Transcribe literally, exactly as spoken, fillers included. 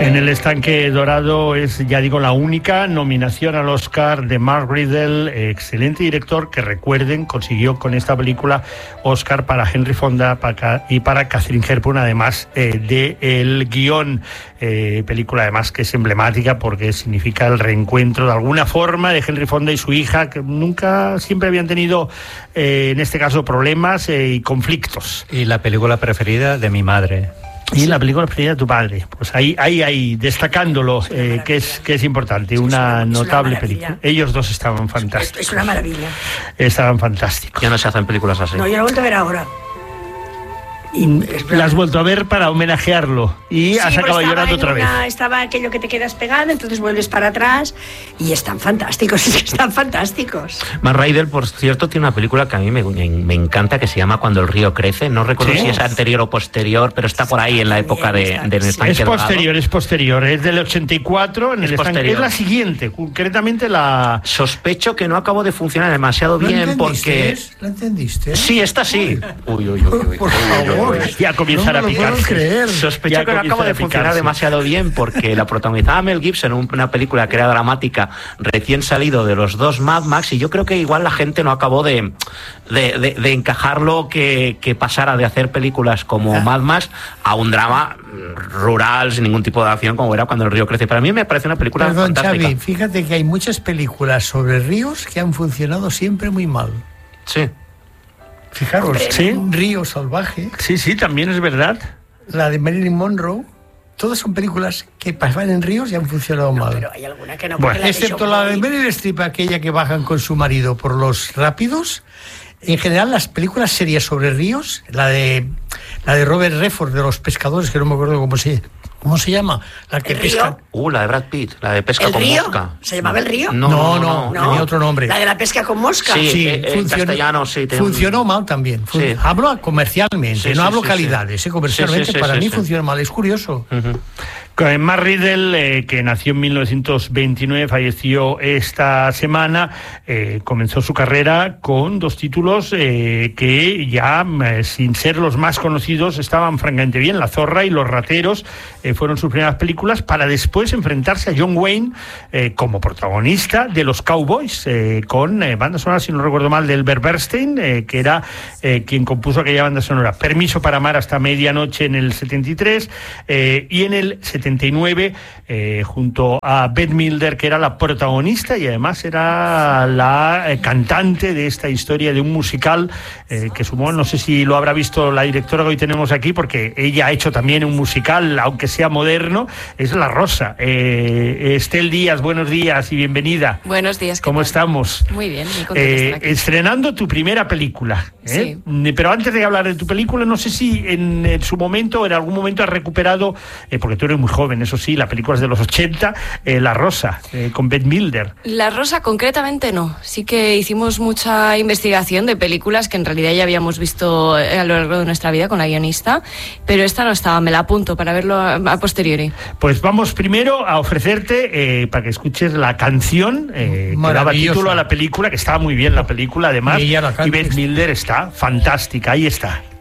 En el estanque dorado es, ya digo, la única nominación al Oscar de Mark Riddle, excelente director que, recuerden, consiguió con esta película Oscar para Henry Fonda y para Katharine Hepburn, además eh, del guión. Eh, película además que es emblemática porque significa el reencuentro de alguna forma de Henry Fonda y su hija, que nunca, siempre habían tenido eh, en este caso problemas eh, y conflictos. Y la película preferida de mi madre. Y la película preferida de tu padre. Pues ahí, ahí, ahí, destacándolo, eh, que es que es importante, una notable película. Ellos dos estaban fantásticos. Es una maravilla. Estaban fantásticos. Ya no se hacen películas así. No, yo lo he vuelto a ver ahora. Y la has vuelto a ver para homenajearlo y sí, has acabado llorando otra una, vez. Estaba aquello que te quedas pegado, entonces vuelves para atrás y están fantásticos, es que están fantásticos. Mark Riddle, por cierto, tiene una película que a mí me, me encanta, que se llama Cuando el río crece. No recuerdo ¿Sí? si es anterior o posterior, pero está por ahí en la época de, de, de sí. Es posterior, es posterior, es del ochenta y cuatro, en es el posterior. Es la siguiente, concretamente la... Sospecho que no acabó de funcionar demasiado bien porque... ¿La entendiste? Sí, esta sí. Uy, uy, uy, uy. Por favor. Ya comenzar no a picar. Sospecho ya que no acaba de funcionar demasiado bien porque la protagonizaba Mel Gibson en una película que era dramática, recién salido de los dos Mad Max, y yo creo que igual la gente no acabó de, de, de, de encajarlo, que, que pasara de hacer películas como Mad Max a un drama rural sin ningún tipo de acción como era Cuando el río crece. Para mí me parece una película Perdón, fantástica. Xavi, fíjate que hay muchas películas sobre ríos que han funcionado siempre muy mal. Sí. Fijaros, ¿Sí? Un río salvaje. Sí, sí, también es verdad. La de Marilyn Monroe. Todas son películas que pasan en ríos y han funcionado no, mal. Pero hay alguna que no. Bueno, la excepto la de Meryl Streep, aquella que bajan con su marido por los rápidos. En general, las películas serias sobre ríos, la de la de Robert Redford de los pescadores, que no me acuerdo cómo se ¿Cómo se llama? La que pesca. Uh, la de Brad Pitt, la de pesca ¿El con río? mosca. ¿Se llamaba El río? No, no, no, no, tenía otro nombre. La de la pesca con mosca. Sí, sí, eh, en castellano sí. Funcionó un... mal también. Fun... Sí. Hablo comercialmente, sí, no sí, hablo sí, calidades, sí. Eh, comercialmente sí, sí, para sí, mí sí. funciona mal, es curioso. Uh-huh. Mark Riddle, eh, que nació en mil novecientos veintinueve, falleció esta semana, eh, comenzó su carrera con dos títulos eh, que ya, eh, sin ser los más conocidos, estaban francamente bien. La Zorra y Los Rateros eh, fueron sus primeras películas, para después enfrentarse a John Wayne eh, como protagonista de Los Cowboys, eh, con eh, banda sonora, si no recuerdo mal, de Elbert Bernstein, eh, que era eh, quien compuso aquella banda sonora. Permiso para amar hasta medianoche en el setenta y tres, eh, y en el setenta y nueve eh, junto a Bette Midler, que era la protagonista y además era la eh, cantante de esta historia de un musical eh, que sumó, no sé si lo habrá visto la directora que hoy tenemos aquí, porque ella ha hecho también un musical, aunque sea moderno, es La Rosa. eh, Estel Díaz, buenos días y bienvenida. Buenos días. ¿Cómo tal? estamos? Muy bien, muy contenta eh, de estar aquí. Estrenando tu primera película, ¿eh? Sí. Pero antes de hablar de tu película, no sé si en, en su momento, en algún momento has recuperado, eh, porque tú eres muy joven, eso sí, la película es de los ochenta, eh, La Rosa, eh, con Bette Midler. La Rosa concretamente no, sí que hicimos mucha investigación de películas que en realidad ya habíamos visto a lo largo de nuestra vida con la guionista, pero esta no estaba, me la apunto para verlo a, a posteriori. Pues vamos primero a ofrecerte, eh, para que escuches la canción eh, que daba título a la película, que estaba muy bien la película además, y, y Bette Midler está fantástica, ahí está.